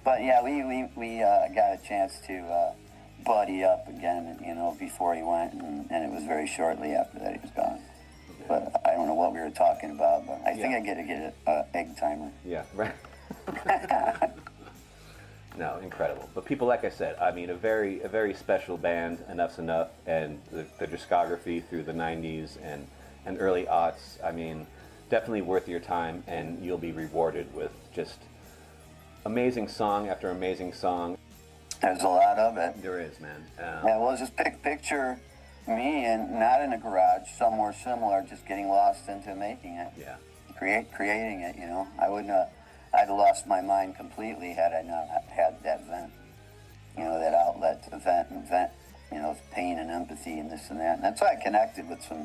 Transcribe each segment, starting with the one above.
But yeah, we got a chance to buddy up again, you know, before he went, and it was very shortly after that he was gone. Okay. But I don't know what we were talking about, but I think I get to get an egg timer. Yeah, right. No, incredible. But people, like I said, I mean, a very special band, Enough's Enough, and the discography through the 90s and early aughts, I mean, definitely worth your time, and you'll be rewarded with just amazing song after amazing song. There's a lot of it. There is, man. Yeah, well, just picture me, and not in a garage, somewhere similar, just getting lost into making it. Yeah. Creating it, you know. I'd lost my mind completely had I not had that vent, you know, that outlet to vent, you know, pain and empathy and this and that. And that's why I connected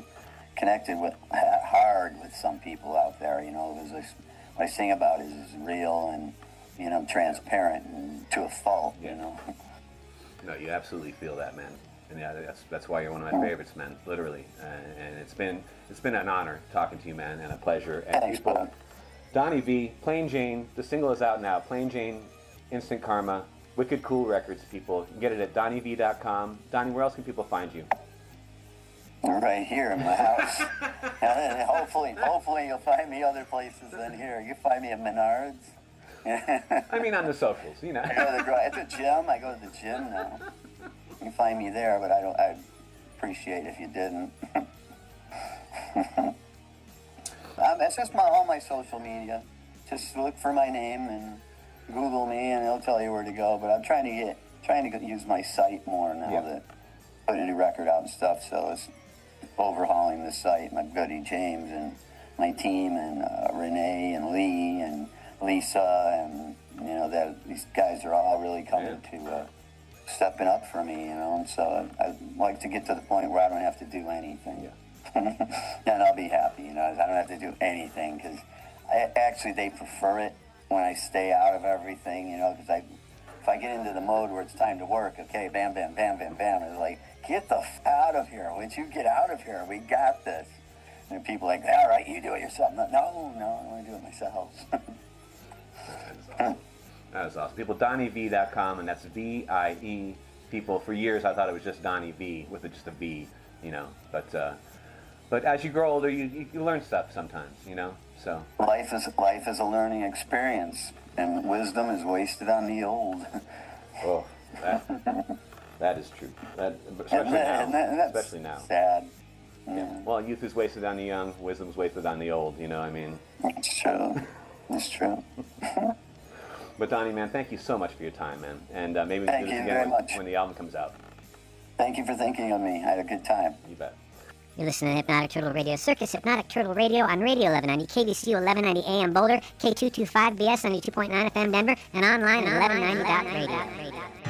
hard with some people out there, you know, because what I sing about is real and, you know, transparent and to a fault, you know. No, you absolutely feel that, man. And yeah, that's why you're one of my favorites, man, literally. And it's been an honor talking to you, man, and a pleasure. And thanks, people, Donnie V, Plain Jane, the single is out now. Plain Jane, Instant Karma, Wicked Cool Records, people. You can get it at DonnieV.com. Donnie, where else can people find you? Right here in my house. And hopefully you'll find me other places than here. You find me at Menards. I mean, on the socials, you know. At the gym. I go to the gym now. You can find me there, but I'd appreciate if you didn't. It's just all my social media. Just look for my name and Google me, and it'll tell you where to go. But I'm trying to use my site more now that put a new record out and stuff. So it's overhauling the site. My buddy James and my team, and Renee and Lee and Lisa, and you know that these guys are all really coming to stepping up for me. You know, and so I'd like to get to the point where I don't have to do anything. Yeah. And I'll be happy, you know. I don't have to do anything, because they prefer it when I stay out of everything, you know, because if I get into the mode where it's time to work, okay, bam, bam, bam, bam, bam, it's like, get the out of here. Would you get out of here? We got this. And people are like, all right, you do it yourself. No, I want to do it myself. That is awesome. That is awesome. People, DonnieV.com, and that's V-I-E. People, for years I thought it was just Donnie V with just a V, you know, but as you grow older, you learn stuff sometimes, you know. So life is a learning experience, and wisdom is wasted on the old. Oh, that is true. Especially now. Sad. Yeah. Well, youth is wasted on the young, wisdom is wasted on the old. You know, I mean. It's true. It's true. But Donnie, man, thank you so much for your time, man, and maybe we can do this again when the album comes out. Thank you for thinking of me. I had a good time. You bet. You're listening to Hypnotic Turtle Radio Circus, Hypnotic Turtle Radio on Radio 1190, KDCU 1190 AM Boulder, K225BS 92.9 FM Denver, and online at 1190.radio.